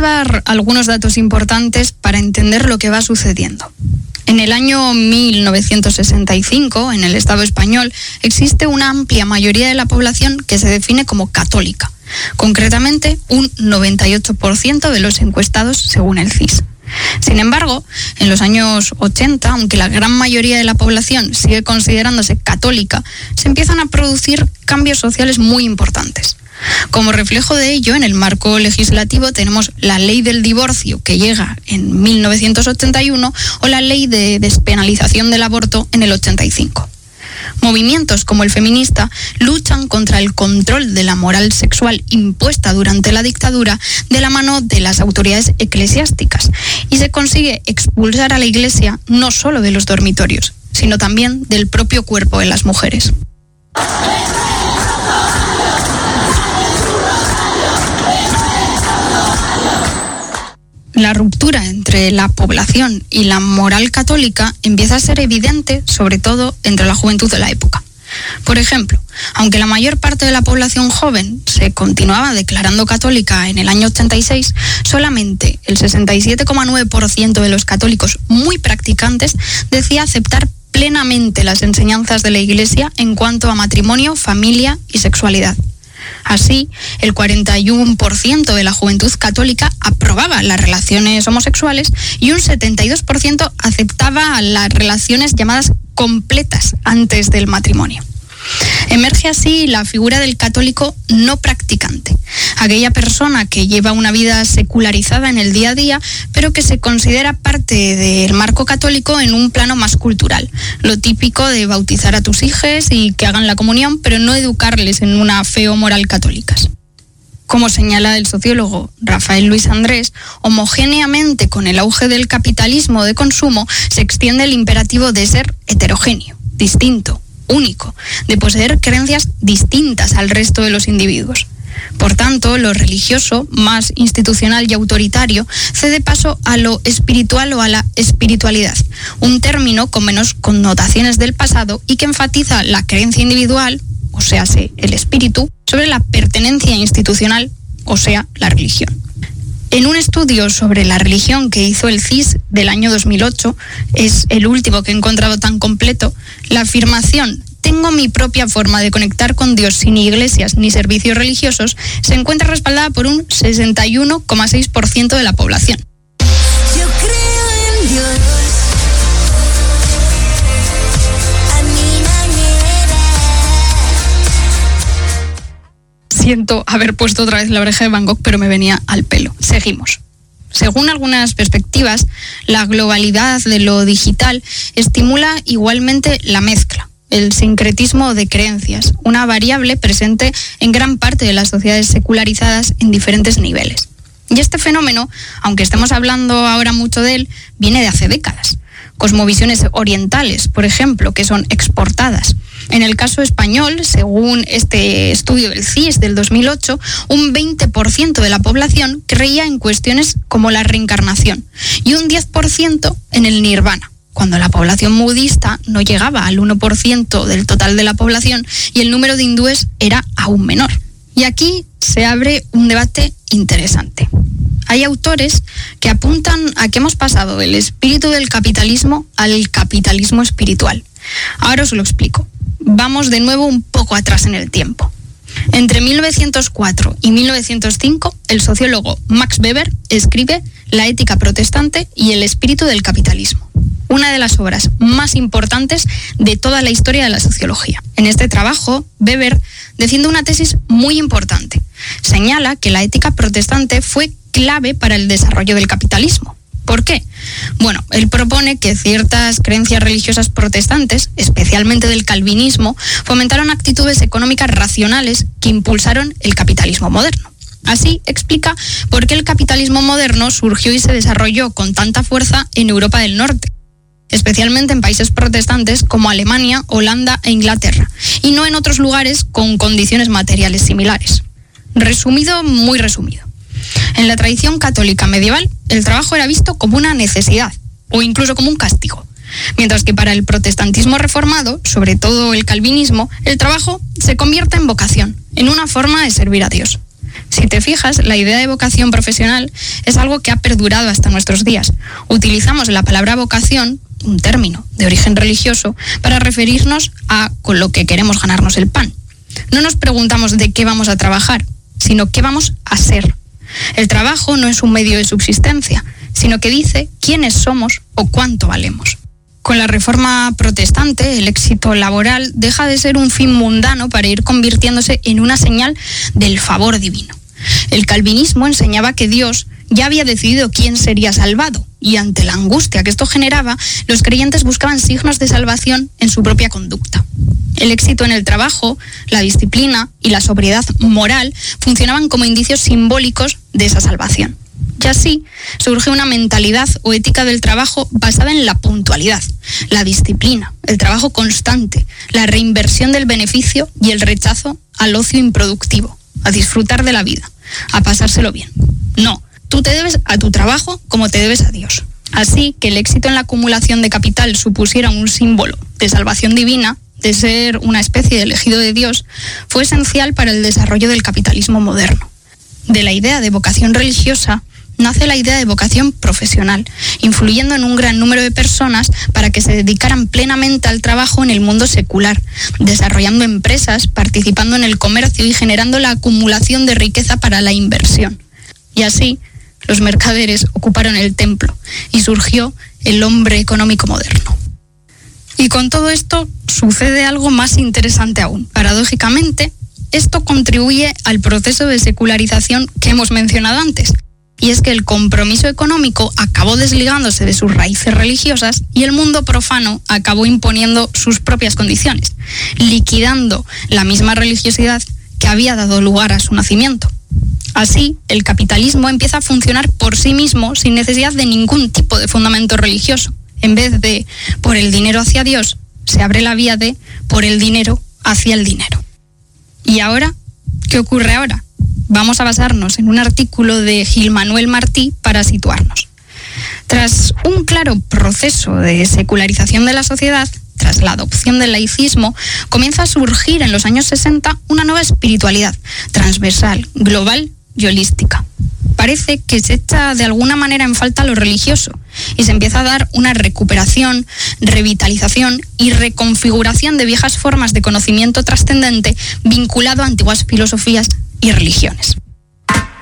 dar algunos datos importantes para entender lo que va sucediendo. En el año 1965, en el Estado español, existe una amplia mayoría de la población que se define como católica. Concretamente, un 98% de los encuestados según el CIS. Sin embargo, en los años 80, aunque la gran mayoría de la población sigue considerándose católica, se empiezan a producir cambios sociales muy importantes. Como reflejo de ello, en el marco legislativo tenemos la ley del divorcio, que llega en 1981, o la ley de despenalización del aborto en el 85. Movimientos como el feminista luchan contra el control de la moral sexual impuesta durante la dictadura de la mano de las autoridades eclesiásticas, y se consigue expulsar a la Iglesia no solo de los dormitorios, sino también del propio cuerpo de las mujeres. La ruptura entre la población y la moral católica empieza a ser evidente, sobre todo entre la juventud de la época. Por ejemplo, aunque la mayor parte de la población joven se continuaba declarando católica en el año 86, solamente el 67,9% de los católicos muy practicantes decía aceptar plenamente las enseñanzas de la Iglesia en cuanto a matrimonio, familia y sexualidad. Así, el 41% de la juventud católica aprobaba las relaciones homosexuales y un 72% aceptaba las relaciones llamadas completas antes del matrimonio. Emerge así la figura del católico no practicante, aquella persona que lleva una vida secularizada en el día a día, pero que se considera parte del marco católico en un plano más cultural. Lo típico de bautizar a tus hijos y que hagan la comunión, pero no educarles en una fe o moral católicas. Como señala el sociólogo Rafael Luis Andrés, homogéneamente con el auge del capitalismo de consumo se extiende el imperativo de ser heterogéneo, distinto, único, de poseer creencias distintas al resto de los individuos. Por tanto, lo religioso, más institucional y autoritario, cede paso a lo espiritual o a la espiritualidad, un término con menos connotaciones del pasado y que enfatiza la creencia individual, o sea, el espíritu, sobre la pertenencia institucional, o sea, la religión. En un estudio sobre la religión que hizo el CIS del año 2008, es el último que he encontrado tan completo, la afirmación «tengo mi propia forma de conectar con Dios sin iglesias ni servicios religiosos» se encuentra respaldada por un 61,6% de la población. Yo creo en Dios. Siento haber puesto otra vez la oreja de Van Gogh, pero me venía al pelo. Seguimos. Según algunas perspectivas, la globalidad de lo digital estimula igualmente la mezcla, el sincretismo de creencias, una variable presente en gran parte de las sociedades secularizadas en diferentes niveles. Y este fenómeno, aunque estemos hablando ahora mucho de él, viene de hace décadas. Cosmovisiones orientales, por ejemplo, que son exportadas. En el caso español, según este estudio del CIS del 2008, un 20% de la población creía en cuestiones como la reencarnación y un 10% en el nirvana, cuando la población budista no llegaba al 1% del total de la población y el número de hindúes era aún menor. Y aquí se abre un debate interesante. Hay autores que apuntan a que hemos pasado del espíritu del capitalismo al capitalismo espiritual. Ahora os lo explico. Vamos de nuevo un poco atrás en el tiempo. Entre 1904 y 1905, el sociólogo Max Weber escribe La ética protestante y el espíritu del capitalismo, una de las obras más importantes de toda la historia de la sociología. En este trabajo, Weber defiende una tesis muy importante. Señala que la ética protestante fue clave para el desarrollo del capitalismo. ¿Por qué? Bueno, él propone que ciertas creencias religiosas protestantes, especialmente del calvinismo, fomentaron actitudes económicas racionales que impulsaron el capitalismo moderno. Así explica por qué el capitalismo moderno surgió y se desarrolló con tanta fuerza en Europa del Norte, especialmente en países protestantes como Alemania, Holanda e Inglaterra, y no en otros lugares con condiciones materiales similares. Resumido, muy resumido. En la tradición católica medieval, el trabajo era visto como una necesidad o incluso como un castigo, mientras que para el protestantismo reformado, sobre todo el calvinismo, el trabajo se convierte en vocación, en una forma de servir a Dios. Si te fijas, la idea de vocación profesional es algo que ha perdurado hasta nuestros días. Utilizamos la palabra vocación, un término de origen religioso, para referirnos a con lo que queremos ganarnos el pan. No nos preguntamos de qué vamos a trabajar, sino qué vamos a ser. El trabajo no es un medio de subsistencia, sino que dice quiénes somos o cuánto valemos. Con la reforma protestante, el éxito laboral deja de ser un fin mundano para ir convirtiéndose en una señal del favor divino. El calvinismo enseñaba que Dios ya había decidido quién sería salvado, y ante la angustia que esto generaba, los creyentes buscaban signos de salvación en su propia conducta. El éxito en el trabajo, la disciplina y la sobriedad moral funcionaban como indicios simbólicos de esa salvación. Y así surge una mentalidad o ética del trabajo basada en la puntualidad, la disciplina, el trabajo constante, la reinversión del beneficio y el rechazo al ocio improductivo, a disfrutar de la vida, a pasárselo bien. No, tú te debes a tu trabajo como te debes a Dios. Así que el éxito en la acumulación de capital supusiera un símbolo de salvación divina, de ser una especie de elegido de Dios, fue esencial para el desarrollo del capitalismo moderno. De la idea de vocación religiosa nace la idea de vocación profesional, influyendo en un gran número de personas para que se dedicaran plenamente al trabajo en el mundo secular, desarrollando empresas, participando en el comercio y generando la acumulación de riqueza para la inversión. Y así, los mercaderes ocuparon el templo y surgió el hombre económico moderno. Y con todo esto sucede algo más interesante aún. Paradójicamente, esto contribuye al proceso de secularización que hemos mencionado antes. Y es que el compromiso económico acabó desligándose de sus raíces religiosas y el mundo profano acabó imponiendo sus propias condiciones, liquidando la misma religiosidad que había dado lugar a su nacimiento. Así, el capitalismo empieza a funcionar por sí mismo sin necesidad de ningún tipo de fundamento religioso. En vez de por el dinero hacia Dios, se abre la vía de por el dinero hacia el dinero. ¿Y ahora? ¿Qué ocurre ahora? Vamos a basarnos en un artículo de Gil Manuel Martí para situarnos. Tras un claro proceso de secularización de la sociedad, tras la adopción del laicismo, comienza a surgir en los años 60 una nueva espiritualidad, transversal, global y holística. Parece que se echa de alguna manera en falta lo religioso y se empieza a dar una recuperación, revitalización y reconfiguración de viejas formas de conocimiento trascendente vinculado a antiguas filosofías y religiones.